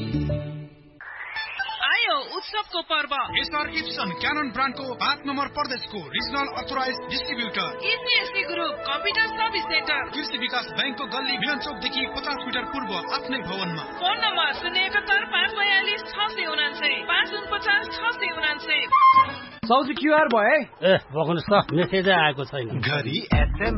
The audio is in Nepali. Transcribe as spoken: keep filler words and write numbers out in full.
आयो उत्सवको पर्व। एसआर इप्सन क्यानन ब्रान्डको पाँच नम्बर प्रदेशको regional authorise distributor इसिएससी group computer service centre कृषि विकास बैंकको गल्ली मिलन चौकदेखि पचास मिटर पूर्व आफ्नै भवनमा। फोन नम्बर शून्य एकहत्तर पाँच बयालिस छ सय उनान्सय पाँच उनपचास छ सय उनान्सय। सौजी क्युआर भयो ए बग्नुहोस् त मेसेजै आएको छैन। घरी एसएम